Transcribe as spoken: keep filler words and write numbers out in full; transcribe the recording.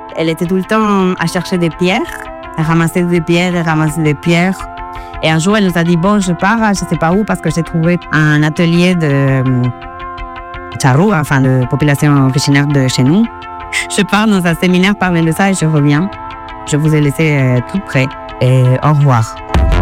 Elle était tout le temps à chercher des pierres. Elle ramassait des pierres, elle ramassait des pierres. Et un jour, elle nous a dit, bon, je pars, je sais pas où, parce que j'ai trouvé un atelier de Charrou, enfin de population originaire de chez nous. Je pars dans un séminaire parler de ça et je reviens. Je vous ai laissé tout près. Et au revoir.